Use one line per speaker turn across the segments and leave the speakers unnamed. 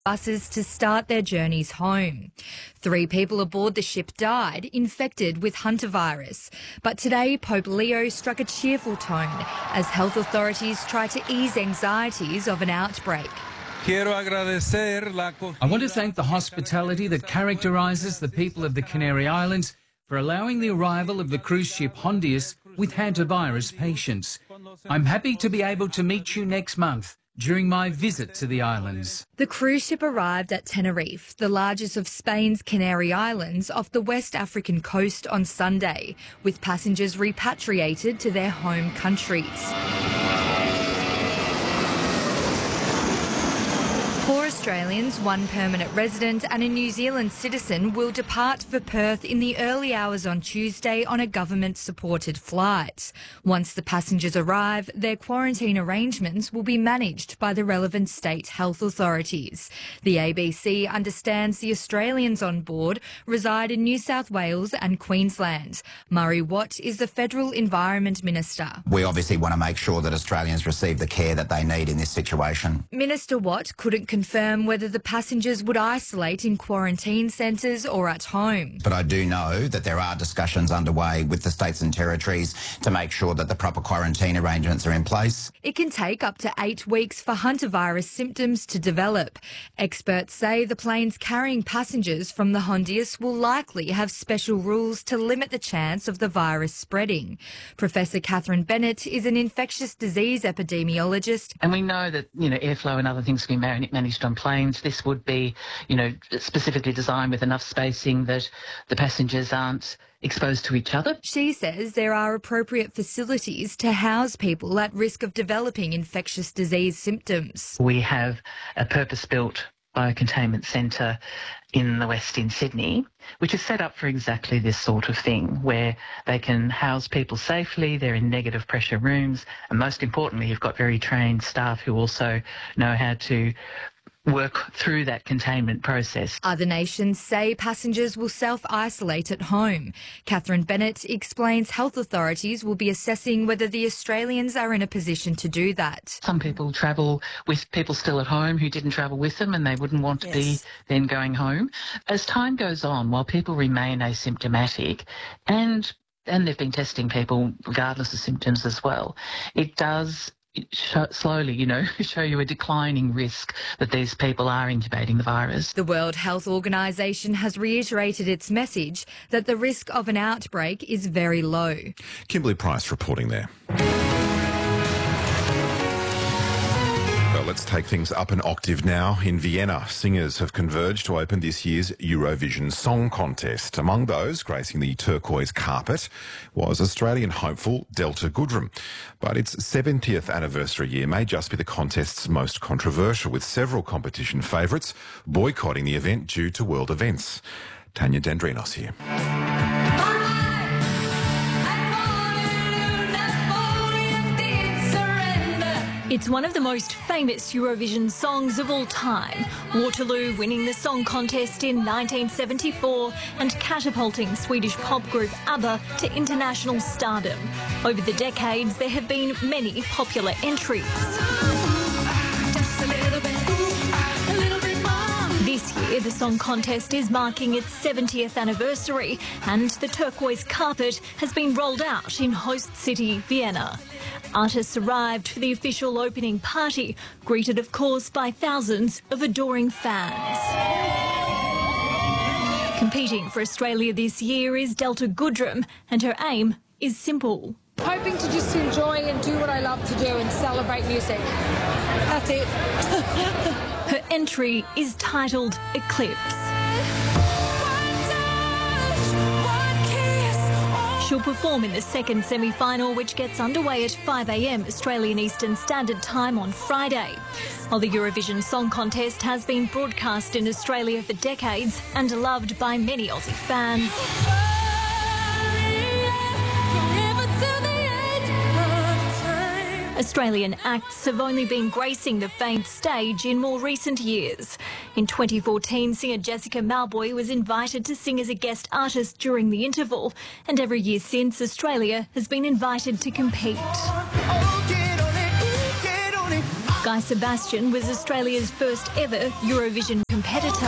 buses to start their journeys home. 3 people aboard the ship died, infected with hantavirus. But today, Pope Leo struck a cheerful tone as health authorities try to ease anxieties of an outbreak.
I want to thank the hospitality that characterises the people of the Canary Islands for allowing the arrival of the cruise ship Hondius with hantavirus patients. I'm happy to be able to meet you next month during my visit to the islands.
The cruise ship arrived at Tenerife, the largest of Spain's Canary Islands, off the West African coast on Sunday, with passengers repatriated to their home countries. 4 Australians, 1 permanent resident and a New Zealand citizen will depart for Perth in the early hours on Tuesday on a government-supported flight. Once the passengers arrive, their quarantine arrangements will be managed by the relevant state health authorities. The ABC understands the Australians on board reside in New South Wales and Queensland. Murray Watt is the Federal Environment Minister.
We obviously want to make sure that Australians receive the care that they need in this situation.
Minister Watt couldn't confirm whether the passengers would isolate in quarantine centres or at home.
But I do know that there are discussions underway with the states and territories to make sure that the proper quarantine arrangements are in place.
It can take up to 8 weeks for hantavirus symptoms to develop. Experts say the planes carrying passengers from the Hondius will likely have special rules to limit the chance of the virus spreading. Professor Catherine Bennett is an infectious disease epidemiologist.
And we know that, airflow and other things can be managed on planes. This would be, specifically designed with enough spacing that the passengers aren't exposed to each other.
She says there are appropriate facilities to house people at risk of developing infectious disease symptoms.
We have a purpose-built biocontainment centre in the West in Sydney, which is set up for exactly this sort of thing, where they can house people safely, they're in negative pressure rooms, and most importantly, you've got very trained staff who also know how to work through that containment process.
Other nations say passengers will self-isolate at home. Catherine Bennett explains health authorities will be assessing whether the Australians are in a position to do that.
Some people travel with people still at home who didn't travel with them and they wouldn't want to be then going home. As time goes on, while people remain asymptomatic and they've been testing people regardless of symptoms as well, it does slowly, show you a declining risk that these people are incubating the virus.
The World Health Organization has reiterated its message that the risk of an outbreak is very low.
Kimberly Price reporting there. Let's take things up an octave now. In Vienna, singers have converged to open this year's Eurovision Song Contest. Among those gracing the turquoise carpet was Australian hopeful Delta Goodrem. But its 70th anniversary year may just be the contest's most controversial, with several competition favourites boycotting the event due to world events. Tanya Dendrinos here.
It's one of the most famous Eurovision songs of all time, Waterloo winning the song contest in 1974 and catapulting Swedish pop group ABBA to international stardom. Over the decades, there have been many popular entries. This year, the song contest is marking its 70th anniversary and the turquoise carpet has been rolled out in host city Vienna. Artists arrived for the official opening party, greeted of course by thousands of adoring fans. Competing for Australia this year is Delta Goodrem, and her aim is simple.
Hoping to just enjoy and do what I love to do and celebrate music. That's it.
Her entry is titled Eclipse. She'll perform in the second semi-final, which gets underway at 5 a.m. Australian Eastern Standard Time on Friday. While the Eurovision Song Contest has been broadcast in Australia for decades and loved by many Aussie fans, Australian acts have only been gracing the famed stage in more recent years. In 2014, singer Jessica Mauboy was invited to sing as a guest artist during the interval, and every year since, Australia has been invited to compete.
Oh, get on it, get on it.
Guy Sebastian was Australia's first ever Eurovision competitor.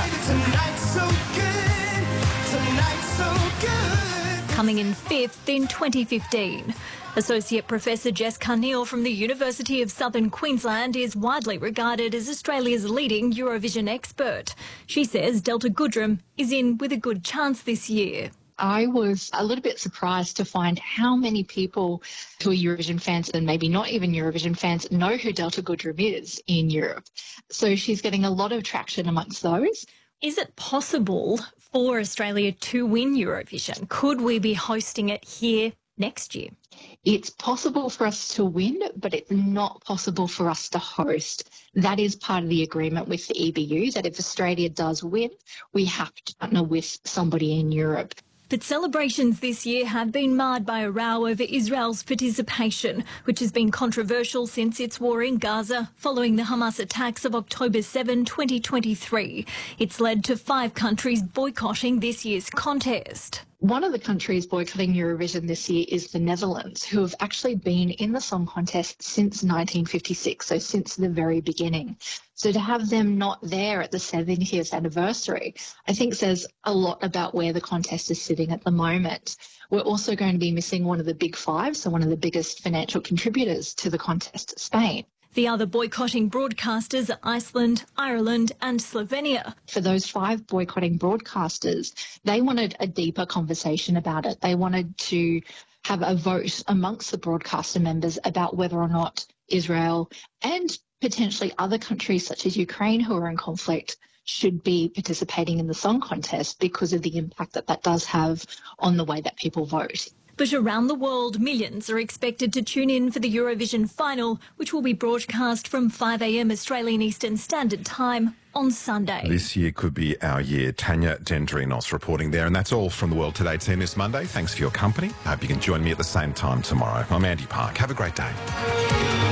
Coming in 5th in 2015. Associate Professor Jess Carneil from the University of Southern Queensland is widely regarded as Australia's leading Eurovision expert. She says Delta Goodrem is in with a good chance this year.
I was a little bit surprised to find how many people who are Eurovision fans and maybe not even Eurovision fans know who Delta Goodrem is in Europe. So she's getting a lot of traction amongst those.
Is it possible for Australia to win Eurovision? Could we be hosting it here next year?
It's possible for us to win, but it's not possible for us to host. That is part of the agreement with the EBU, that if Australia does win, we have to partner with somebody in Europe.
But celebrations this year have been marred by a row over Israel's participation, which has been controversial since its war in Gaza following the Hamas attacks of October 7, 2023. It's led to 5 countries boycotting this year's contest.
One of the countries boycotting Eurovision this year is the Netherlands, who have actually been in the song contest since 1956, so since the very beginning. So to have them not there at the 70th anniversary, I think says a lot about where the contest is sitting at the moment. We're also going to be missing one of the big 5, so one of the biggest financial contributors to the contest, Spain.
The other boycotting broadcasters are Iceland, Ireland and Slovenia.
For those 5 boycotting broadcasters, they wanted a deeper conversation about it. They wanted to have a vote amongst the broadcaster members about whether or not Israel and potentially other countries such as Ukraine who are in conflict should be participating in the song contest because of the impact that that does have on the way that people vote.
But around the world, millions are expected to tune in for the Eurovision final, which will be broadcast from 5 a.m. Australian Eastern Standard Time on Sunday.
This year could be our year. Tanya Dendrinos reporting there. And that's all from the World Today team this Monday. Thanks for your company. I hope you can join me at the same time tomorrow. I'm Andy Park. Have a great day.